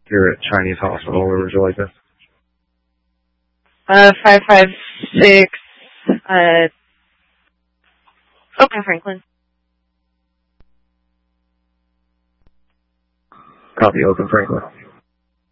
Here at Chinese Hospital. Where would you like this? 556, Oakland Franklin. Copy, Oakland Franklin.